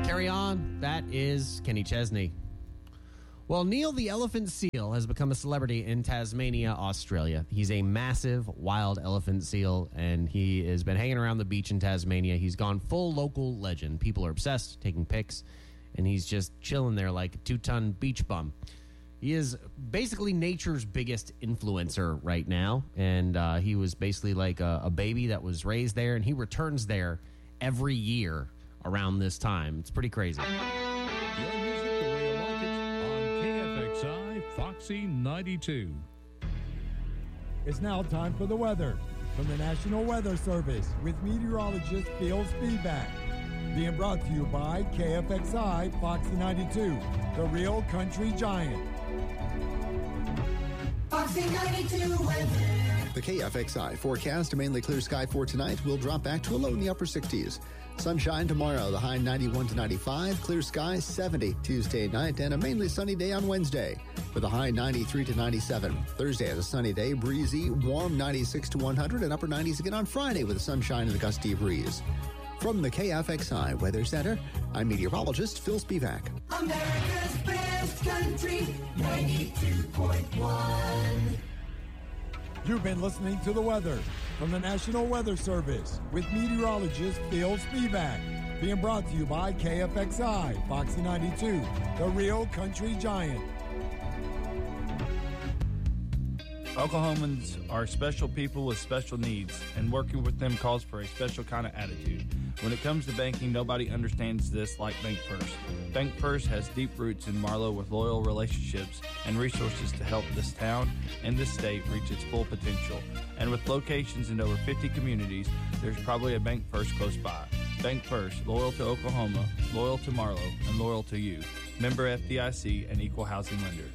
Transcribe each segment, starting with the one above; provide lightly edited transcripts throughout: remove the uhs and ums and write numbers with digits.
Carry on. That is Kenny Chesney. Well, Neil the elephant seal has become a celebrity in Tasmania, Australia. He's a massive wild elephant seal, and he has been hanging around the beach in Tasmania. He's gone full local legend. People are obsessed, taking pics, and he's just chilling there like a 2-ton beach bum. He is basically nature's biggest influencer right now, and he was basically like a baby that was raised there, and he returns there every year around this time. It's pretty crazy. Your music the way you like it on KFXI Foxy 92. It's now time for the weather from the National Weather Service with meteorologist Phil Spivak. Being brought to you by KFXI Foxy 92, the real country giant. Foxy 92 weather. The KFXI forecast, mainly clear sky for tonight, will drop back to a low in the upper 60s. Sunshine tomorrow, the high 91 to 95, clear skies 70 Tuesday night, and a mainly sunny day on Wednesday with a high 93 to 97. Thursday is a sunny day, breezy, warm 96 to 100, and upper 90s again on Friday with sunshine and a gusty breeze. From the KFXI Weather Center, I'm meteorologist Phil Spivak. America's best country, 92.1. You've been listening to the weather from the National Weather Service with meteorologist Phil Spivak. Being brought to you by KFXI Foxy 92, the real country giant. Oklahomans are special people with special needs, and working with them calls for a special kind of attitude. When it comes to banking, nobody understands this like Bank First. Bank First has deep roots in Marlow with loyal relationships and resources to help this town and this state reach its full potential. And with locations in over 50 communities, there's probably a Bank First close by. Bank First, loyal to Oklahoma, loyal to Marlow, and loyal to you. Member FDIC and Equal Housing Lender.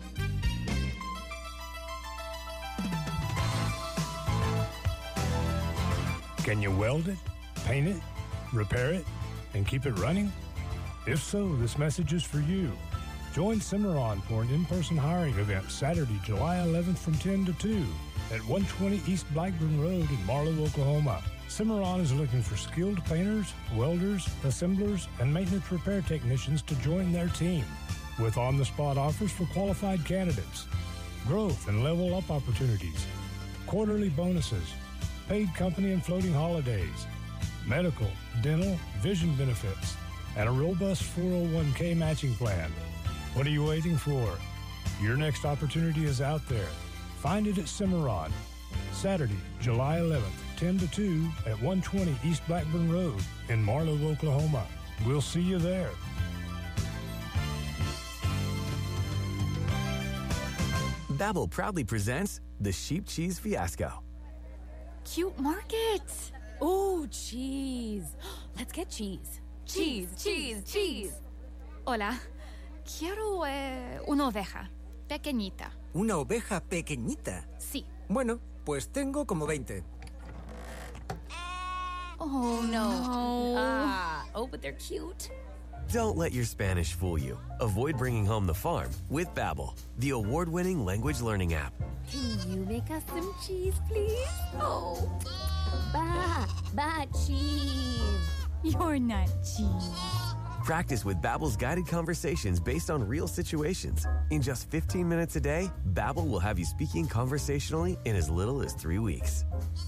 Can you weld it, paint it, repair it, and keep it running? If so, this message is for you. Join Cimarron for an in-person hiring event Saturday, July 11th from 10 to 2 at 120 East Blackburn Road in Marlow, Oklahoma. Cimarron is looking for skilled painters, welders, assemblers, and maintenance repair technicians to join their team, with on-the-spot offers for qualified candidates, growth and level-up opportunities, quarterly bonuses, paid company and floating holidays, medical, dental, vision benefits, and a robust 401k matching plan. What are you waiting for? Your next opportunity is out there. Find it at Cimarron. Saturday, July 11th, 10 to 2 at 120 East Blackburn Road in Marlow, Oklahoma. We'll see you there. Babbel proudly presents the Sheep Cheese Fiasco. Cute markets. Oh, cheese. Let's get cheese. Cheese, cheese, cheese. Hola. Quiero una oveja. Pequeñita. ¿Una oveja pequeñita? Sí. Bueno, pues tengo como 20. Oh, no. But they're cute. Don't let your Spanish fool you. Avoid bringing home the farm with Babbel, the award-winning language learning app. Can you make us some cheese, please? Oh. Ba cheese. You're not cheese. Practice with Babbel's guided conversations based on real situations. In just 15 minutes a day, Babbel will have you speaking conversationally in as little as 3 weeks.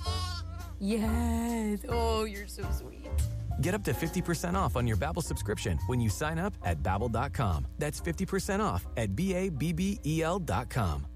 Yes. Oh, you're so sweet. Get up to 50% off on your Babbel subscription when you sign up at Babbel.com. That's 50% off at Babbel.com.